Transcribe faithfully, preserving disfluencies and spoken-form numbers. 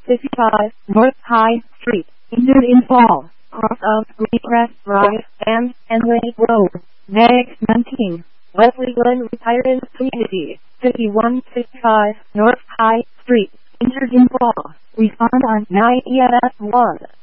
fifty-five North High Street, injured in fall, cross of Greencrest Drive and Enway Road. Next nineteen, Wesley Glen Retirement Community, fifty-one fifty-five North High Street, injured in fall. Respond on nine E M S one.